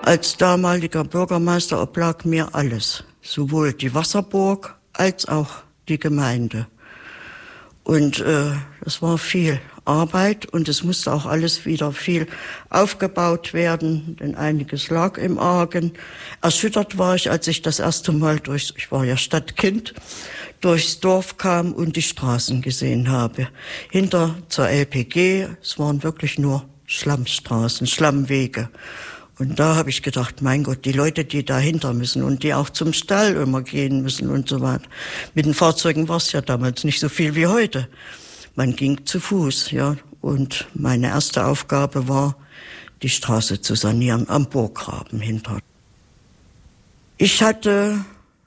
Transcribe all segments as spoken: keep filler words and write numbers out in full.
Als damaliger Bürgermeister oblag mir alles, sowohl die Wasserburg als auch die Gemeinde. Und äh, das war viel Arbeit und es musste auch alles wieder viel aufgebaut werden, denn einiges lag im Argen. Erschüttert war ich, als ich das erste Mal durch, ich war ja Stadtkind, durchs Dorf kam und die Straßen gesehen habe. Hinter zur L P G, es waren wirklich nur Schlammstraßen, Schlammwege. Und da habe ich gedacht, mein Gott, die Leute, die dahinter müssen und die auch zum Stall immer gehen müssen und so weiter. Mit den Fahrzeugen war es ja damals nicht so viel wie heute. Man ging zu Fuß, ja. Und meine erste Aufgabe war, die Straße zu sanieren am Burggraben hinter. Ich hatte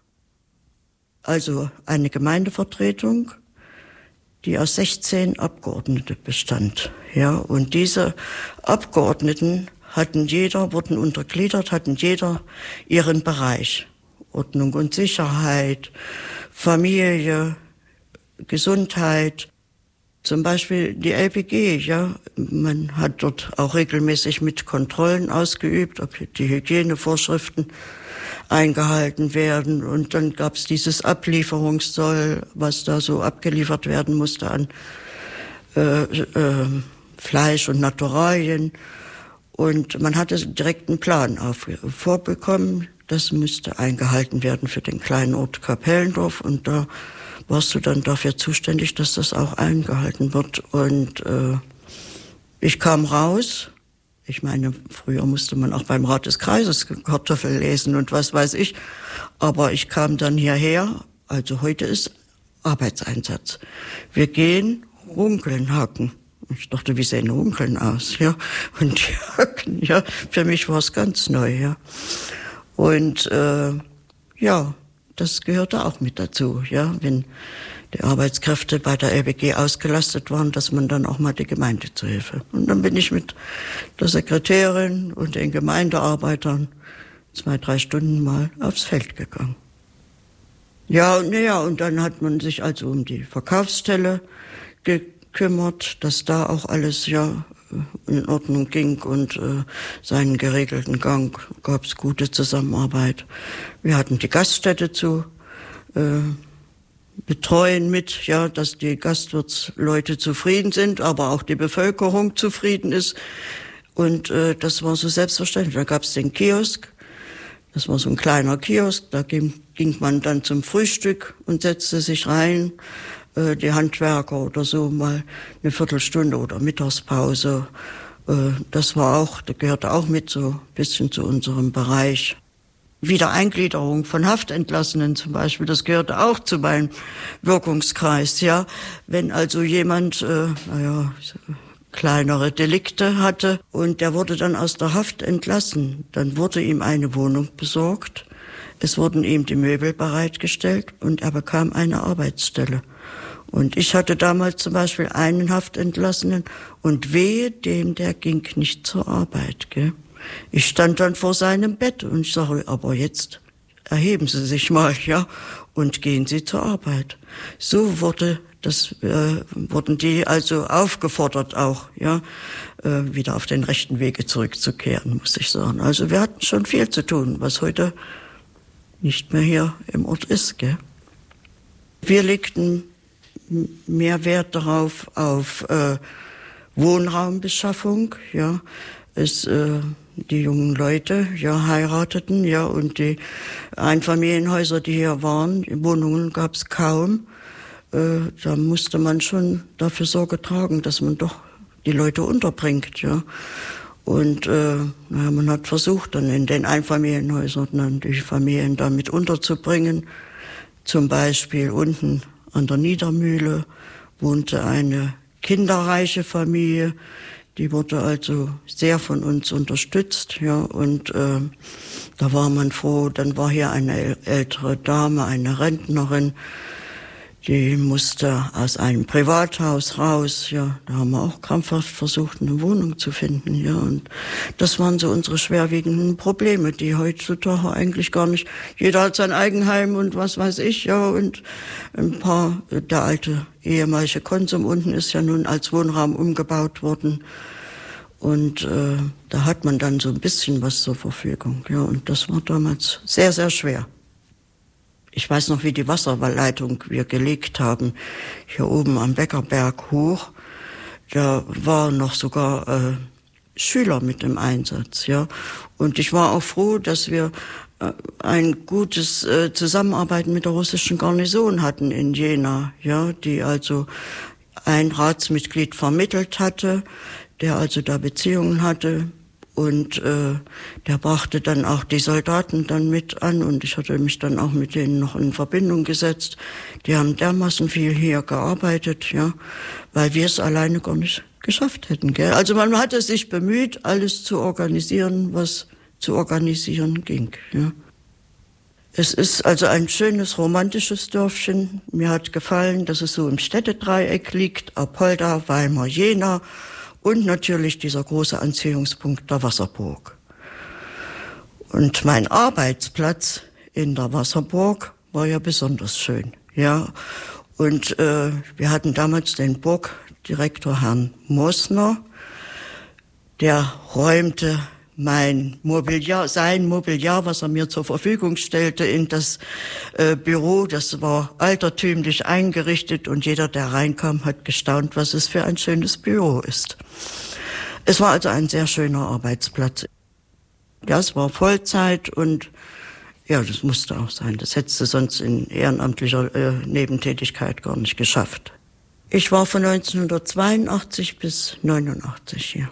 also eine Gemeindevertretung, die aus sechzehn Abgeordneten bestand, ja. Und diese Abgeordneten hatten jeder, wurden untergliedert, hatten jeder ihren Bereich. Ordnung und Sicherheit, Familie, Gesundheit. Zum Beispiel die L P G, ja. Man hat dort auch regelmäßig mit Kontrollen ausgeübt, ob die Hygienevorschriften eingehalten werden. Und dann gab es dieses Ablieferungssoll, was da so abgeliefert werden musste an äh, äh, Fleisch und Naturalien. Und man hatte direkt einen Plan auf, vorbekommen. Das müsste eingehalten werden für den kleinen Ort Kapellendorf. Und da warst du dann dafür zuständig, dass das auch eingehalten wird. Und äh, ich kam raus. Ich meine, früher musste man auch beim Rat des Kreises Kartoffel lesen und was weiß ich. Aber ich kam dann hierher. Also heute ist Arbeitseinsatz. Wir gehen runkeln, hacken. Ich dachte, wie sehen Runkeln aus, ja? Und die Hacken, ja, für mich war es ganz neu, ja. Und äh, ja, das gehörte auch mit dazu, ja, wenn die Arbeitskräfte bei der L B G ausgelastet waren, dass man dann auch mal die Gemeinde zur Hilfe. Und dann bin ich mit der Sekretärin und den Gemeindearbeitern zwei, drei Stunden mal aufs Feld gegangen. Ja, und naja, und dann hat man sich also um die Verkaufsstelle gekümmert, dass da auch alles ja in Ordnung ging und äh, seinen geregelten Gang, gab es gute Zusammenarbeit. Wir hatten die Gaststätte zu äh, betreuen mit, ja, dass die Gastwirtsleute zufrieden sind, aber auch die Bevölkerung zufrieden ist. Und äh, das war so selbstverständlich. Da gab es den Kiosk, das war so ein kleiner Kiosk, da ging, ging man dann zum Frühstück und setzte sich rein. Die Handwerker oder so mal eine Viertelstunde oder Mittagspause. Das war auch, das gehörte auch mit so ein bisschen zu unserem Bereich. Wiedereingliederung von Haftentlassenen zum Beispiel, das gehörte auch zu meinem Wirkungskreis, ja. Wenn also jemand, äh, naja, kleinere Delikte hatte und der wurde dann aus der Haft entlassen, dann wurde ihm eine Wohnung besorgt, es wurden ihm die Möbel bereitgestellt und er bekam eine Arbeitsstelle. Und ich hatte damals zum Beispiel einen Haftentlassenen und wehe dem, der ging nicht zur Arbeit, gell. Ich stand dann vor seinem Bett und ich sage, aber jetzt erheben Sie sich mal, ja, und gehen Sie zur Arbeit. So wurde das, äh, wurden die also aufgefordert auch, ja, äh, wieder auf den rechten Wege zurückzukehren, muss ich sagen. Also wir hatten schon viel zu tun, was heute nicht mehr hier im Ort ist, gell. Wir legten mehr Wert darauf, auf äh, Wohnraumbeschaffung, ja, es, äh, die jungen Leute, ja, heirateten, ja, und die Einfamilienhäuser, die hier waren, Wohnungen gab es kaum, äh, da musste man schon dafür Sorge tragen, dass man doch die Leute unterbringt, ja, und äh, naja, man hat versucht, dann in den Einfamilienhäusern dann die Familien damit unterzubringen, zum Beispiel unten an der Niedermühle wohnte eine kinderreiche Familie, die wurde also sehr von uns unterstützt, ja, und äh, da war man froh. Dann war hier eine ältere Dame, eine Rentnerin, die musste aus einem Privathaus raus, ja, da haben wir auch krampfhaft versucht, eine Wohnung zu finden, ja, und das waren so unsere schwerwiegenden Probleme, die heutzutage eigentlich gar nicht, jeder hat sein Eigenheim und was weiß ich, ja, und ein paar, der alte ehemalige Konsum unten ist ja nun als Wohnraum umgebaut worden Und äh, da hat man dann so ein bisschen was zur Verfügung. Ja, und das war damals sehr, sehr schwer. Ich weiß noch, wie die Wasserleitung wir gelegt haben, hier oben am Beckerberg hoch. Da waren noch sogar äh, Schüler mit im Einsatz, ja. Und ich war auch froh, dass wir äh, ein gutes äh, Zusammenarbeiten mit der russischen Garnison hatten in Jena, ja, die also ein Ratsmitglied vermittelt hatte, der also da Beziehungen hatte. Und äh, der brachte dann auch die Soldaten dann mit an und ich hatte mich dann auch mit denen noch in Verbindung gesetzt. Die haben dermaßen viel hier gearbeitet, ja, weil wir es alleine gar nicht geschafft hätten, gell? Also man hatte sich bemüht, alles zu organisieren, was zu organisieren ging, ja. Es ist also ein schönes romantisches Dörfchen. Mir hat gefallen, dass es so im Städtedreieck liegt, Apolda, Weimar, Jena. Und natürlich dieser große Anziehungspunkt der Wasserburg. Und mein Arbeitsplatz in der Wasserburg war ja besonders schön, ja. Und äh, wir hatten damals den Burgdirektor Herrn Mosner, der räumte mein Mobiliar, sein Mobiliar, was er mir zur Verfügung stellte, in das äh, Büro. Das war altertümlich eingerichtet und jeder, der reinkam, hat gestaunt, was es für ein schönes Büro ist. Es war also ein sehr schöner Arbeitsplatz. Ja, es war Vollzeit und ja, das musste auch sein. Das hättest du sonst in ehrenamtlicher äh, Nebentätigkeit gar nicht geschafft. Ich war von neunzehnhundertzweiundachtzig bis neunundachtzig hier.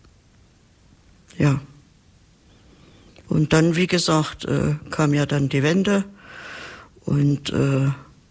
Ja. Und dann, wie gesagt, äh, kam ja dann die Wende und äh,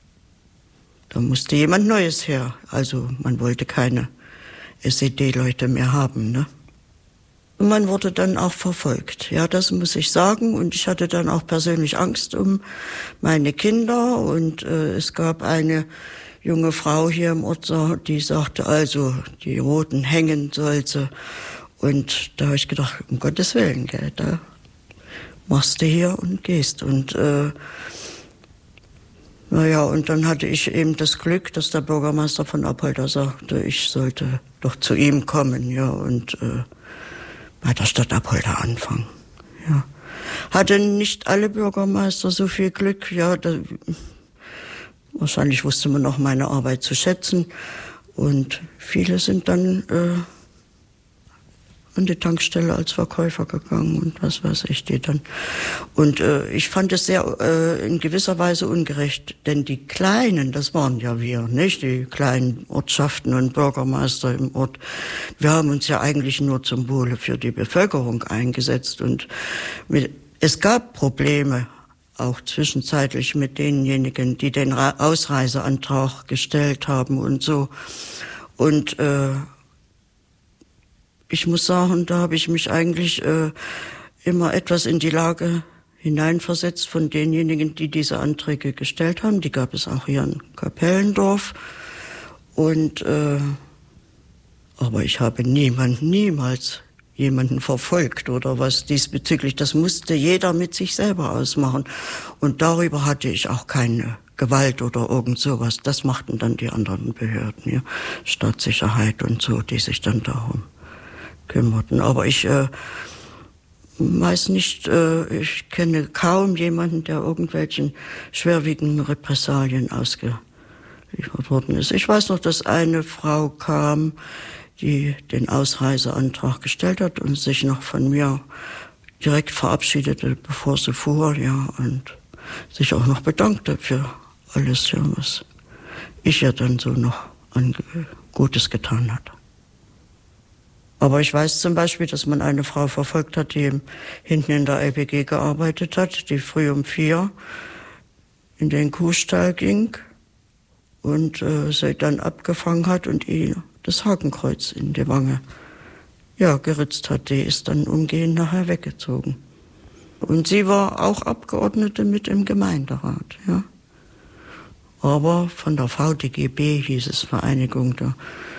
da musste jemand Neues her. Also man wollte keine S E D-Leute mehr haben, ne? Und man wurde dann auch verfolgt, ja, das muss ich sagen. Und ich hatte dann auch persönlich Angst um meine Kinder und äh, es gab eine junge Frau hier im Ort, die sagte, also die Roten hängen sollte. Und da habe ich gedacht, um Gottes Willen, gell, da machst du hier und gehst. Und äh, naja, und dann hatte ich eben das Glück, dass der Bürgermeister von Apolda sagte, ich sollte doch zu ihm kommen, ja, und äh, bei der Stadt Apolda anfangen. Ja. Hatte nicht alle Bürgermeister so viel Glück, ja, da, wahrscheinlich wusste man auch meine Arbeit zu schätzen. Und viele sind dann äh, an die Tankstelle als Verkäufer gegangen und was weiß ich, die dann. Und äh, ich fand es sehr äh, in gewisser Weise ungerecht, denn die Kleinen, das waren ja wir, nicht die kleinen Ortschaften und Bürgermeister im Ort, wir haben uns ja eigentlich nur zum Wohle für die Bevölkerung eingesetzt und mit, es gab Probleme, auch zwischenzeitlich mit denjenigen, die den Ra- Ausreiseantrag gestellt haben und so. Und äh, ich muss sagen, da habe ich mich eigentlich äh, immer etwas in die Lage hineinversetzt von denjenigen, die diese Anträge gestellt haben. Die gab es auch hier in Kapellendorf. Und äh, aber ich habe niemanden, niemals jemanden verfolgt oder was diesbezüglich. Das musste jeder mit sich selber ausmachen. Und darüber hatte ich auch keine Gewalt oder irgend sowas. Das machten dann die anderen Behörden, ja, Staatssicherheit und so, die sich dann darum kümmerten. Aber ich äh, weiß nicht, äh, ich kenne kaum jemanden, der irgendwelchen schwerwiegenden Repressalien ausgeliefert worden ist. Ich weiß noch, dass eine Frau kam, die den Ausreiseantrag gestellt hat und sich noch von mir direkt verabschiedete, bevor sie fuhr, ja, und sich auch noch bedankte für alles, ja, was ich ja dann so noch an Gutes getan hatte. Aber ich weiß zum Beispiel, dass man eine Frau verfolgt hat, die hinten in der L P G gearbeitet hat, die früh um vier in den Kuhstall ging und äh, sie dann abgefangen hat und ihr das Hakenkreuz in die Wange, ja, geritzt hat. Die ist dann umgehend nachher weggezogen. Und sie war auch Abgeordnete mit im Gemeinderat, ja. Aber von der V D G B hieß es, Vereinigung der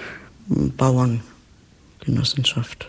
Bauerngenossenschaft.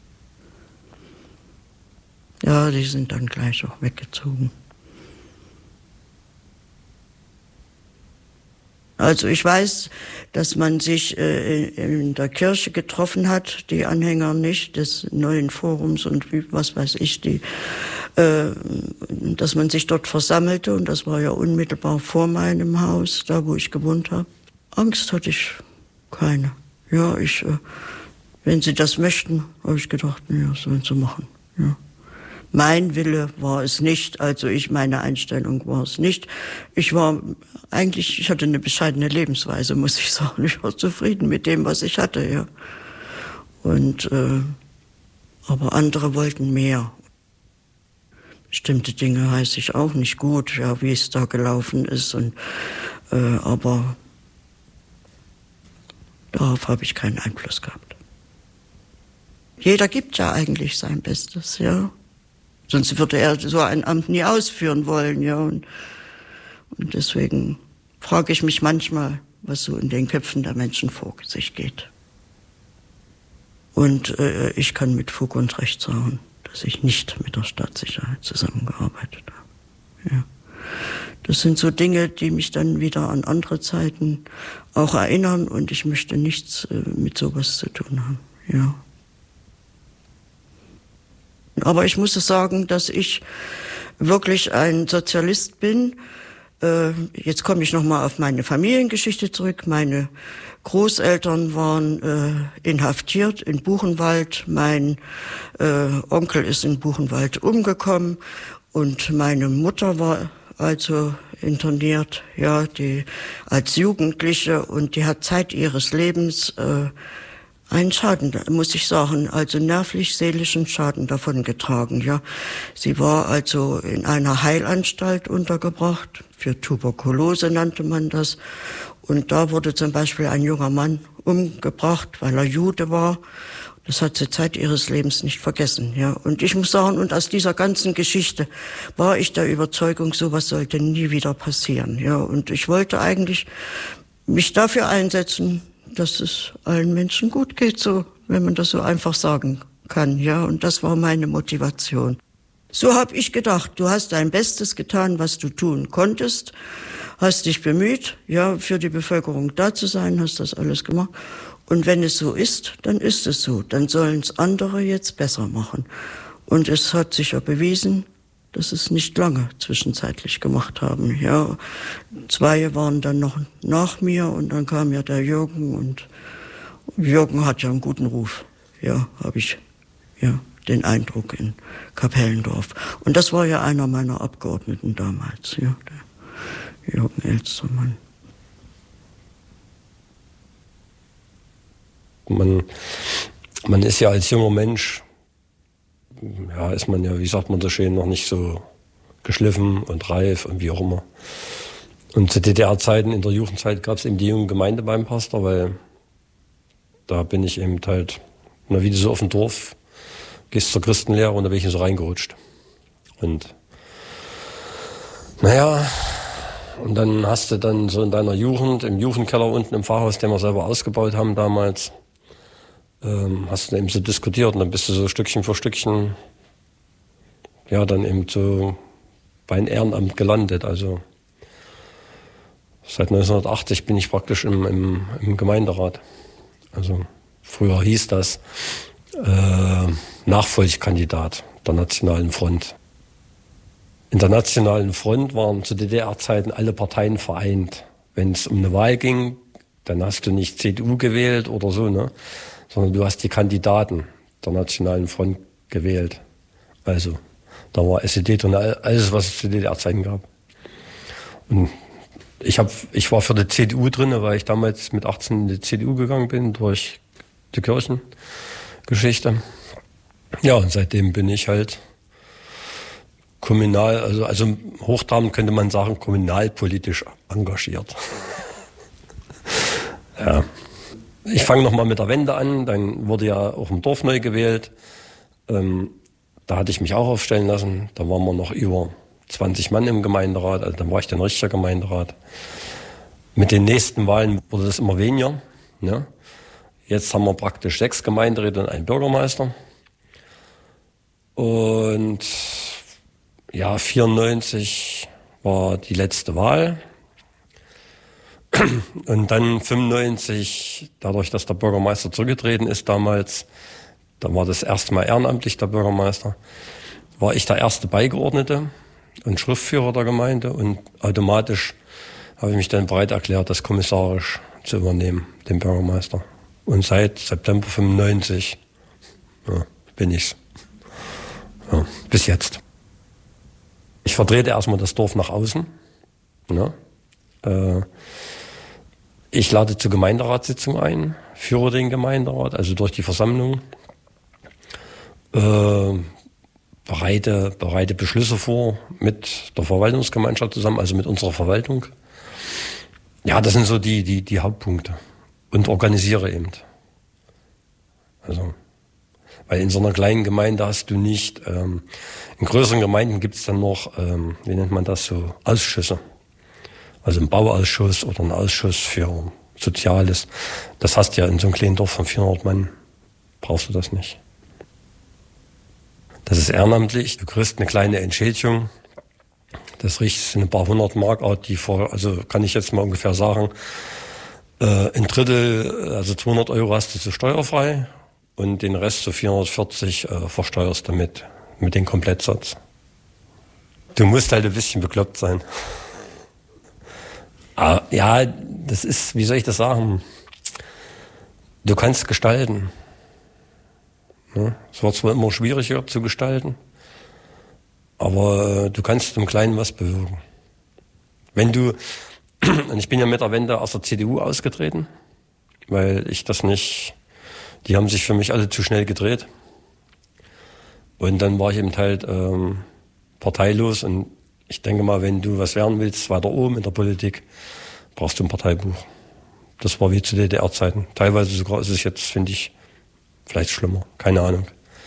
Ja, die sind dann gleich auch weggezogen. Also ich weiß, dass man sich äh, in der Kirche getroffen hat, die Anhänger nicht des neuen Forums und wie, was weiß ich, die, äh, dass man sich dort versammelte und das war ja unmittelbar vor meinem Haus, da wo ich gewohnt habe. Angst hatte ich keine. Ja, ich, äh, wenn sie das möchten, habe ich gedacht, ja, sollen sie machen. Ja. Mein Wille war es nicht, also ich, meine Einstellung war es nicht. Ich war eigentlich, ich hatte eine bescheidene Lebensweise, muss ich sagen. Ich war zufrieden mit dem, was ich hatte, ja. Und, äh, aber andere wollten mehr. Bestimmte Dinge weiß ich auch nicht gut, ja, wie es da gelaufen ist und, äh, aber darauf habe ich keinen Einfluss gehabt. Jeder gibt ja eigentlich sein Bestes, ja. Sonst würde er so ein Amt nie ausführen wollen, ja. Und, und deswegen frage ich mich manchmal, was so in den Köpfen der Menschen vor sich geht. Und äh, ich kann mit Fug und Recht sagen, dass ich nicht mit der Staatssicherheit zusammengearbeitet habe. Ja. Das sind so Dinge, die mich dann wieder an andere Zeiten auch erinnern und ich möchte nichts äh, mit sowas zu tun haben, ja. Aber ich muss sagen, dass ich wirklich ein Sozialist bin. Äh, jetzt komme ich nochmal auf meine Familiengeschichte zurück. Meine Großeltern waren äh, inhaftiert in Buchenwald. Mein äh, Onkel ist in Buchenwald umgekommen und meine Mutter war also interniert, ja, die als Jugendliche und die hat Zeit ihres Lebens äh, einen Schaden, muss ich sagen, also nervlich-seelischen Schaden davongetragen, ja. Sie war also in einer Heilanstalt untergebracht, für Tuberkulose nannte man das. Und da wurde zum Beispiel ein junger Mann umgebracht, weil er Jude war. Das hat sie Zeit ihres Lebens nicht vergessen, ja. Und ich muss sagen, und aus dieser ganzen Geschichte war ich der Überzeugung, sowas sollte nie wieder passieren, ja. Und ich wollte eigentlich mich dafür einsetzen, dass es allen Menschen gut geht, so, wenn man das so einfach sagen kann, ja. Und das war meine Motivation. So habe ich gedacht, du hast dein Bestes getan, was du tun konntest, hast dich bemüht, ja, für die Bevölkerung da zu sein, hast das alles gemacht. Und wenn es so ist, dann ist es so. Dann sollen es andere jetzt besser machen. Und es hat sich ja bewiesen, dass es nicht lange zwischenzeitlich gemacht haben. Ja, zwei waren dann noch nach mir und dann kam ja der Jürgen und Jürgen hat ja einen guten Ruf. Ja, habe ich ja den Eindruck in Kapellendorf. Und das war ja einer meiner Abgeordneten damals, ja, der Jürgen Elstermann. Man, man ist ja als junger Mensch, ja, ist man ja, wie sagt man so schön, noch nicht so geschliffen und reif und wie auch immer. Und zu D D R-Zeiten, in der Jugendzeit, gab es eben die junge Gemeinde beim Pastor, weil da bin ich eben halt, na, wie du so auf dem Dorf gehst zur Christenlehre und da bin ich so reingerutscht. Und naja, und dann hast du dann so in deiner Jugend, im Jugendkeller unten im Pfarrhaus, den wir selber ausgebaut haben damals, ähm, hast du eben so diskutiert und dann bist du so Stückchen für Stückchen, ja, dann eben so bei einem Ehrenamt gelandet. Also seit neunzehnhundertachtzig bin ich praktisch im, im, im Gemeinderat. Also früher hieß das äh, Nachfolgekandidat der Nationalen Front. In der Nationalen Front waren zu D D R-Zeiten alle Parteien vereint. Wenn es um eine Wahl ging, dann hast du nicht C D U gewählt oder so, ne, sondern du hast die Kandidaten der Nationalen Front gewählt. Also da war S E D drin, alles, was es zu D D R-Zeiten gab. Und ich, hab, ich war für die C D U drin, weil ich damals mit achtzehn in die C D U gegangen bin, durch die Kirchengeschichte. Ja, und seitdem bin ich halt kommunal, also, also hochtrabend könnte man sagen, kommunalpolitisch engagiert. Ja. Ich fange nochmal mit der Wende an, dann wurde ja auch im Dorf neu gewählt. Ähm, da hatte ich mich auch aufstellen lassen, da waren wir noch über zwanzig Mann im Gemeinderat, also dann war ich dann richtiger Gemeinderat. Mit den nächsten Wahlen wurde das immer weniger, ne? Jetzt haben wir praktisch sechs Gemeinderäte und einen Bürgermeister. Und ja, vierundneunzig war die letzte Wahl. Und dann fünfundneunzig, dadurch, dass der Bürgermeister zurückgetreten ist damals, da war das erste Mal ehrenamtlich der Bürgermeister, war ich der erste Beigeordnete und Schriftführer der Gemeinde und automatisch habe ich mich dann bereit erklärt, das kommissarisch zu übernehmen, den Bürgermeister. Und seit September fünfundneunzig ja, bin ich's. Ja, bis jetzt. Ich vertrete erstmal das Dorf nach außen. Ja. Äh, ich lade zur Gemeinderatssitzung ein, führe den Gemeinderat, also durch die Versammlung, äh, bereite, bereite Beschlüsse vor mit der Verwaltungsgemeinschaft zusammen, also mit unserer Verwaltung. Ja, das sind so die, die, die Hauptpunkte. Und organisiere eben. Also, weil in so einer kleinen Gemeinde hast du nicht, ähm, in größeren Gemeinden gibt es dann noch, ähm, wie nennt man das so, Ausschüsse. Also ein Bauausschuss oder ein Ausschuss für Soziales. Das hast du ja in so einem kleinen Dorf von vierhundert Mann, brauchst du das nicht. Das ist ehrenamtlich, du kriegst eine kleine Entschädigung. Das riecht ein paar hundert Mark out, die vor, also kann ich jetzt mal ungefähr sagen, äh, ein Drittel, also zweihundert Euro hast du so steuerfrei und den Rest, so vierhundertvierzig, äh, versteuerst du mit, mit dem Komplettsatz. Du musst halt ein bisschen bekloppt sein. Aber, ja, das ist, wie soll ich das sagen? Du kannst gestalten. Ja, es wird zwar immer schwieriger zu gestalten, aber äh, du kannst im Kleinen was bewirken. Wenn du, und ich bin ja mit der Wende aus der C D U ausgetreten, weil ich das nicht, die haben sich für mich alle zu schnell gedreht. Und dann war ich eben halt ähm, parteilos und ich denke mal, wenn du was werden willst, weiter oben in der Politik, brauchst du ein Parteibuch. Das war wie zu D D R-Zeiten. Teilweise sogar ist es jetzt, finde ich, vielleicht schlimmer. Keine Ahnung.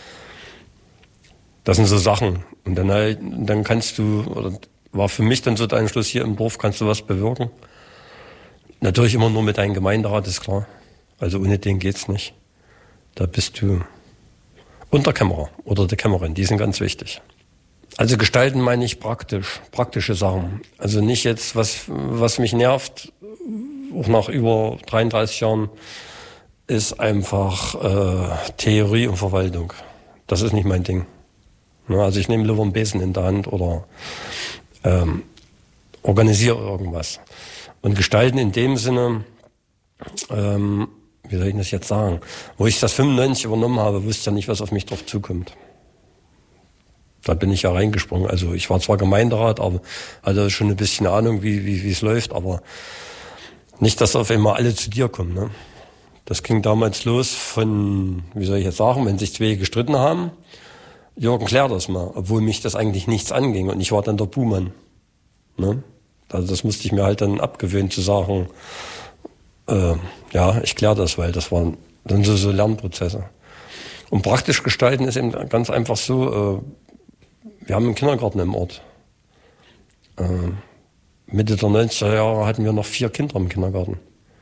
Das sind so Sachen. Und dann, halt, dann kannst du, oder war für mich dann so der Entschluss, hier im Dorf kannst du was bewirken. Natürlich immer nur mit deinem Gemeinderat, ist klar. Also ohne den geht's nicht. Da bist du Unterkämmerer oder der Kämmerin, die sind ganz wichtig. Also gestalten meine ich praktisch, praktische Sachen. Also nicht jetzt, was, was mich nervt, auch nach über dreiunddreißig Jahren, ist einfach äh, Theorie und Verwaltung. Das ist nicht mein Ding. Ja, also ich nehme lieber einen Besen in der Hand oder ähm, organisiere irgendwas. Und gestalten in dem Sinne, ähm, wie soll ich das jetzt sagen, wo ich das fünfundneunzig übernommen habe, wusste ich ja nicht, was auf mich drauf zukommt. Da bin ich ja reingesprungen. Also ich war zwar Gemeinderat, aber hatte schon ein bisschen Ahnung, wie wie wie es läuft, aber nicht, dass auf einmal alle zu dir kommen. Ne? Das ging damals los von, wie soll ich jetzt sagen, wenn sich zwei gestritten haben, Jürgen, klär das mal, obwohl mich das eigentlich nichts anging und ich war dann der Buhmann. Ne? Also das musste ich mir halt dann abgewöhnen zu sagen, äh, ja, ich klär das, weil das waren dann so, so Lernprozesse. Und praktisch gestalten ist eben ganz einfach so, äh, wir haben einen Kindergarten im Ort. Äh, Mitte der neunziger Jahre hatten wir noch vier Kinder im Kindergarten.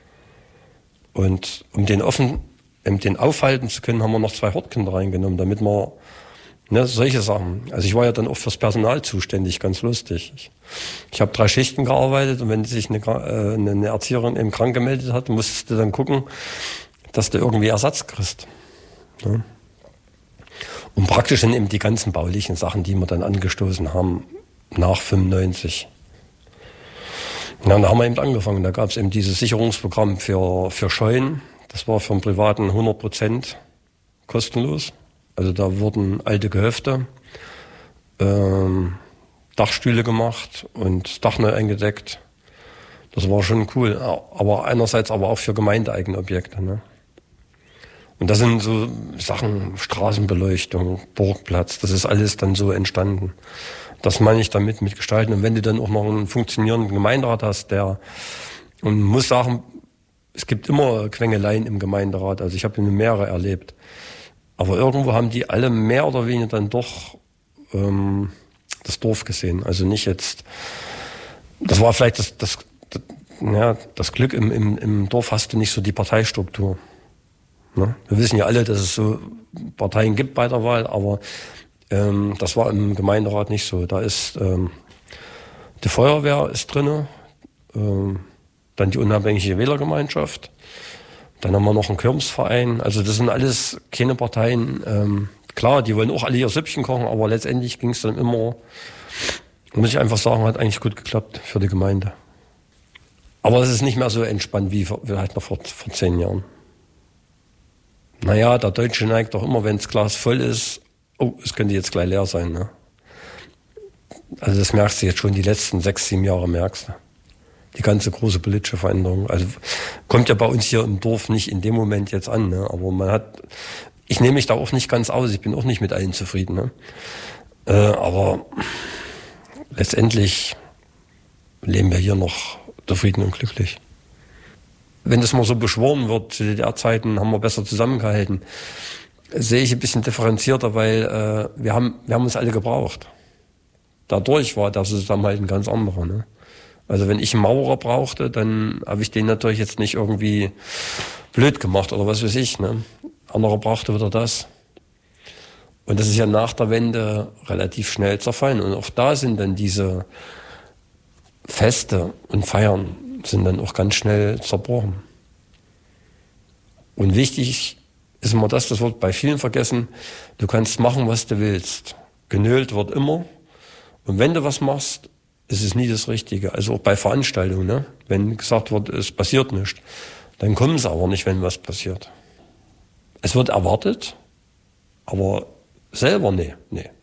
Und um den offen, um den aufhalten zu können, haben wir noch zwei Hortkinder reingenommen, damit wir, ne, solche Sachen. Also ich war ja dann auch fürs Personal zuständig, ganz lustig. Ich, ich habe drei Schichten gearbeitet und wenn sich eine, äh, eine Erzieherin eben krank gemeldet hat, musstest du dann gucken, dass du irgendwie Ersatz kriegst. Ja. Und praktisch sind eben die ganzen baulichen Sachen, die wir dann angestoßen haben, nach fünfundneunzig. Ja, und da haben wir eben angefangen. Da gab es eben dieses Sicherungsprogramm für, für Scheunen. Das war für einen Privaten hundert Prozent kostenlos. Also da wurden alte Gehöfte, ähm, Dachstühle gemacht und Dach neu eingedeckt. Das war schon cool. Aber einerseits aber auch für gemeindeeigene Objekte. Ne? Und das sind so Sachen, Straßenbeleuchtung, Burgplatz, das ist alles dann so entstanden. Das meine ich damit mit Gestalten. Und wenn du dann auch noch einen funktionierenden Gemeinderat hast, der, und muss sagen, es gibt immer Quengeleien im Gemeinderat, also ich habe mehrere erlebt. Aber irgendwo haben die alle mehr oder weniger dann doch ähm, das Dorf gesehen. Also nicht jetzt, das war vielleicht das, das, das, ja, das Glück im, im, im Dorf hast du nicht so die Parteistruktur. Ne? Wir wissen ja alle, dass es so Parteien gibt bei der Wahl, aber ähm, das war im Gemeinderat nicht so. Da ist ähm, die Feuerwehr ist drinne, ähm, dann die unabhängige Wählergemeinschaft, dann haben wir noch einen Kirmesverein. Also das sind alles keine Parteien. Ähm, klar, die wollen auch alle ihr Süppchen kochen, aber letztendlich ging es dann immer, muss ich einfach sagen, hat eigentlich gut geklappt für die Gemeinde. Aber es ist nicht mehr so entspannt wie vielleicht noch vor, vor zehn Jahren. Naja, der Deutsche neigt doch immer, wenn das Glas voll ist, oh, es könnte jetzt gleich leer sein. Ne? Also das merkst du jetzt schon, die letzten sechs, sieben Jahre merkst du. Die ganze große politische Veränderung. Also kommt ja bei uns hier im Dorf nicht in dem Moment jetzt an. Ne? Aber man hat, ich nehme mich da auch nicht ganz aus. Ich bin auch nicht mit allen zufrieden. Ne? Äh, aber letztendlich leben wir hier noch zufrieden und glücklich. Wenn das mal so beschworen wird, zu D D R-Zeiten haben wir besser zusammengehalten, sehe ich ein bisschen differenzierter, weil äh, wir haben wir haben uns alle gebraucht. Dadurch war der Zusammenhalt ein ganz anderer. Ne? Also wenn ich einen Maurer brauchte, dann habe ich den natürlich jetzt nicht irgendwie blöd gemacht oder was weiß ich. Ne? Anderer brauchte wieder das. Und das ist ja nach der Wende relativ schnell zerfallen. Und auch da sind dann diese Feste und Feiern sind dann auch ganz schnell zerbrochen. Und wichtig ist immer das, das wird bei vielen vergessen, du kannst machen, was du willst. Genölt wird immer. Und wenn du was machst, ist es nie das Richtige. Also auch bei Veranstaltungen, ne? Wenn gesagt wird, es passiert nichts, dann kommen sie aber nicht, wenn was passiert. Es wird erwartet, aber selber nee, nee.